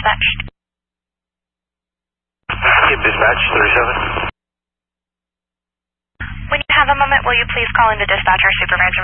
dispatched. Give dispatch 37. When you have a moment, will you please call in the dispatcher supervisor